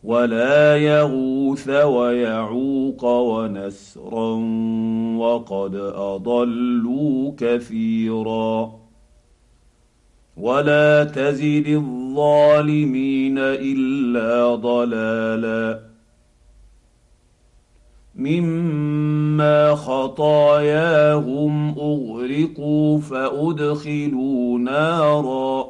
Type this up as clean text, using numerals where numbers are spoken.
ولا يغوث ويعوق ونسرا وقد اضلوا كثيرا ولا تزد الظالمين الا ضلالا مما خطاياهم اغرقوا فادخلوا نارا